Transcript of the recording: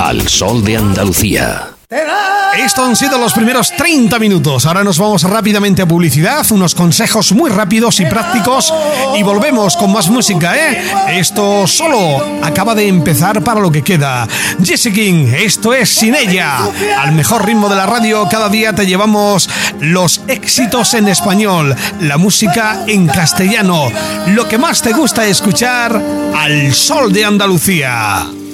Al Sol de Andalucía. Esto han sido los primeros 30 minutos. Ahora nos vamos rápidamente a publicidad, unos consejos muy rápidos y prácticos y volvemos con más música, Esto solo acaba de empezar para lo que queda. Jessie King, esto es Sin Ella. Al mejor ritmo de la radio, cada día te llevamos los éxitos en español, la música en castellano, lo que más te gusta escuchar al Sol de Andalucía.